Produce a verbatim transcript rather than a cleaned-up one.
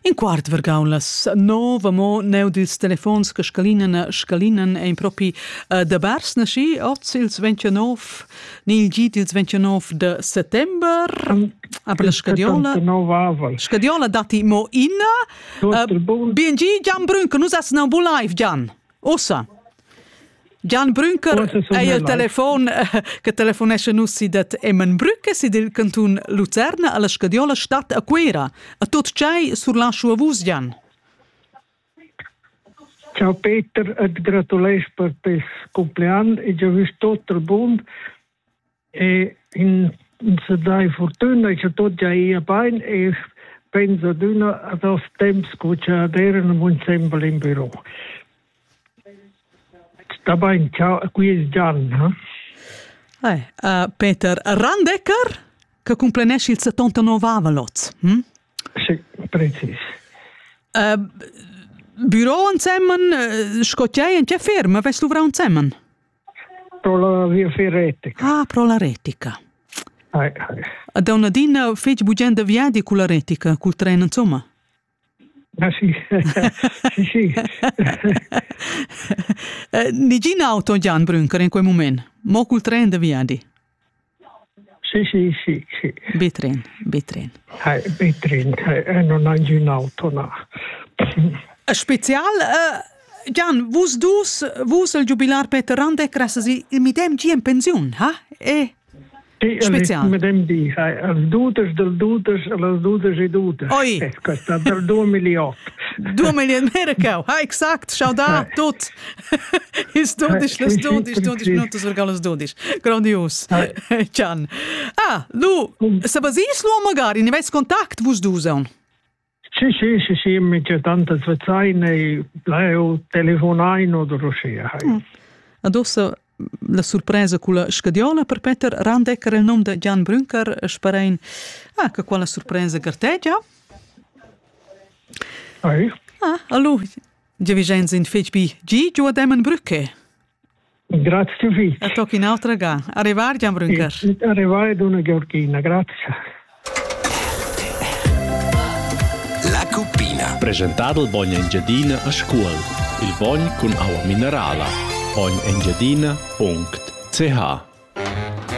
In quart vergaulas nova mo neu dils telefons che scalinen scalinen e in propi uh, de bars nasci oz ils ventinov nil git ils ventinov de settember aber la scadiola scadiola dati mo inna uh, bien gi Gian Brünker nus as na bu live Gian ossa Gian Brünker è il telefon che telefonesce nussi dat Emmenbrücke si del cantun Luzerna alla scadiola stat a Quera. A tot c'hai sur la sua vus, Gian. Ciao Peter, et gratuleis per tes compleanno e già visto tutto il bund e in, in se dai fortuna e c'è tot già ia bain e penso d'una ad os temps che c'è aderen un sembra in bureau. Sta bene, ciao, qui è Gian. Eh? Eh, uh, Peter, Randecker, che complenesce il settantanove avalots. Hm? Sì, preciso. Uh, bureau insieme, uh, scottiai in che ferma, vesti tu vrau insieme? Pro la via Ferretica. Ah, pro la retica. Eh, eh. Da una dina fece bugenda viadi con la retica, col treno, insomma? Ah sì, sì, sì. uh, Ni gin auto Gian Brünker in quel momento? Mo col treno da viadi? Sì, sì, sì, sì. Bitren, bitren. Eh, bitren, eh, non ha gin auto, no. Special, uh, Gian, vus dus, vus il jubilar Peter Randecker, si mi dem gi in pensione, ha? E... Sì, speciale. Mi dem di, al dudes del dudes, alle dudes e dudes. Oi. Eh, questa del due milioni. due milioni Amerika, ha, exact, schau da, tot. Is dodisch, les dodisch, dodisch minutos vergal les dodisch. Grandios. Gian. Ah, lu, se basis lu magari, ne ves contact vus du son? Sì, sì, sì, sì, mi c'è tante svezzaine, lei telefonaino o roschia. Adosso la sorpresa con la scadiola per Peter Randecker, il nome di Gian Brünker, sparein. Ah, che quella sorpresa garteggia? Eh? Ah, allo, già vigenza in fecbi G, giù ad Emmenbrücke. Grazie vi. A tocchi in altra ga. Arrivar, Gian Brünker. Sì, arrivare Donna Georgina, grazie. La Cuppina. Presentato il Bogna Engiadina a scuola. Il Bogna con acqua minerale. bogna engiadina punto c h